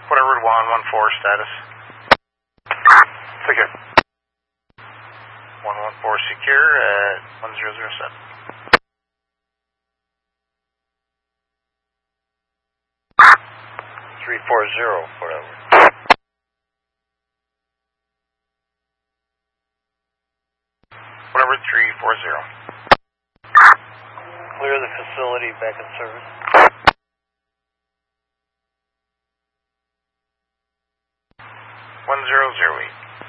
Whatever, 114 status. Secure. 114 secure at 1007. 340, whatever. Whatever, 340. Clear the facility, back in service. 1008.